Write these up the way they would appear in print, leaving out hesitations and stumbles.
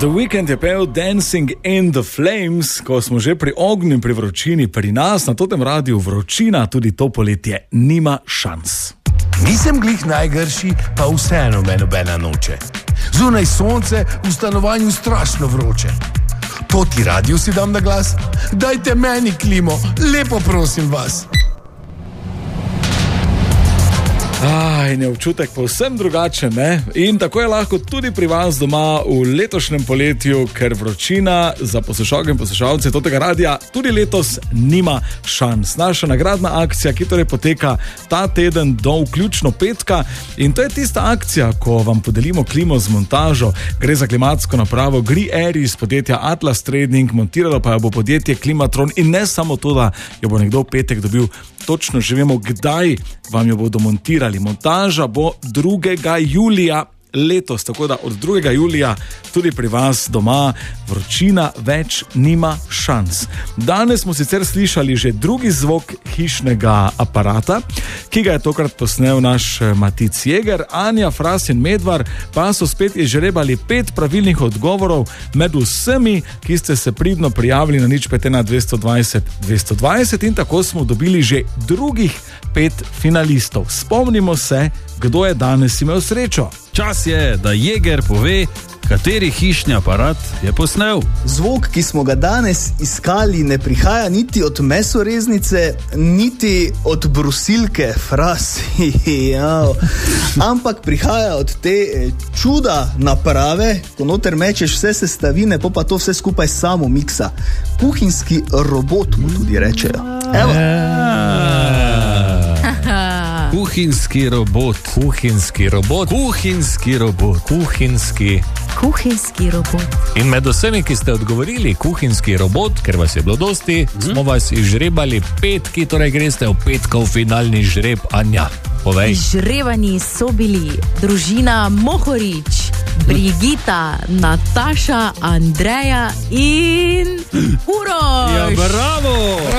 The Weeknd je pel Dancing in the Flames, ko smo že pri ognju in pri vročini. Pri nas na totem radiju vročina tudi to poletje nima šans. Nisem glih najgrši, pa vseeno me nobena noče. Zunaj sonce, v stanovanju strašno vroče. To ti radio si dam na glas? Dajte meni klimo, lepo prosim vas. In je občutek povsem drugačen, ne? In tako je lahko tudi pri vas doma v letošnjem poletju, ker vročina za poslušalke in poslušalce tega radija tudi letos nima šans. Naša nagradna akcija, ki torej poteka ta teden do vključno petka, in to je tista akcija, ko vam podelimo klimo z montažo. Gre za klimatsko napravo GreenAir iz podjetja Atlas Trading, montiralo pa jo bo podjetje Klimatron, in ne samo to, da jo bo nekdo v petek dobil, točno že vemo, kdaj vam jo bodo montirali. Montaža bo 2. julija letos, tako da od 2. julija tudi pri vas doma vročina več nima šans. Danes smo sicer slišali že drugi zvok hišnega aparata, ki ga je tokrat posnel naš Matic Jeger. Anja, Fras in Medvar pa so spet izžrebali 5 pravilnih odgovorov med vsemi, ki ste se pridno prijavili na 051 220 220, in tako smo dobili že drugih 5 finalistov. Spomnimo se, kdo je danes imel srečo. Čas je, da Jeger pove, kateri hišni aparat je posnel. Zvok, ki smo ga danes iskali, ne prihaja niti od mesoreznice, niti od brusilke Fras, ampak prihaja od te čuda naprave, ko noter mečeš vse sestavine, pa to vse skupaj samo miksa. Kuhinjski robot mu tudi rečejo. Evo. Kuhinjski robot. Kuhinjski robot. Kuhinjski robot. Kuhinjski robot. In med vsemi, ki ste odgovorili kuhinjski robot, ker vas je bilo dosti, smo vas izžrebali 5, ki torej greste v petkov finalni žreb. Anja, povej. Izžrebani so bili družina Mohorič, Brigita, Nataša, Andreja in Uroš. Ja, bravo!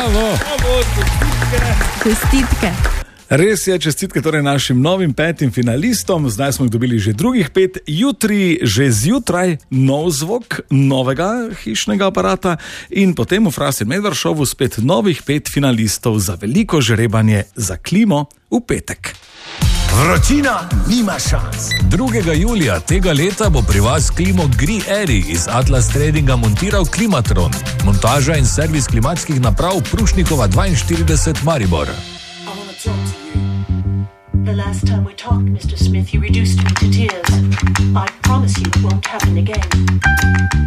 Čestitke. Res je, čestitke torej našim novim 5 finalistom. Zdaj smo jih dobili že drugih 5. Jutri, že zjutraj, nov zvok novega hišnega aparata in potem v Fras in Medvar šovu spet novih 5 finalistov za veliko žrebanje za klimo v petek. Vročina nima šans. 2. julija tega leta bo pri vas klimo GreenAir iz Atlas Tradinga montiral Klimatron. Montaža in servis klimatskih naprav Prušnikova 42 Maribor. The last time we talked, Mr. Smith, you reduced me to tears. I promise you it won't happen again.